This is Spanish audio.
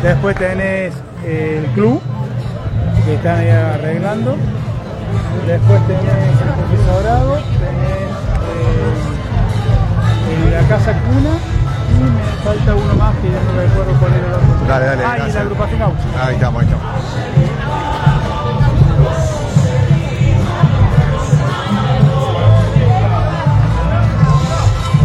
Después tenés el club, que están ahí arreglando. Después tenés el profesorado, tenés la casa cuna y me falta uno más que ya no recuerdo cuál era el otro. Dale, y la agrupación Gaucho. Ahí estamos.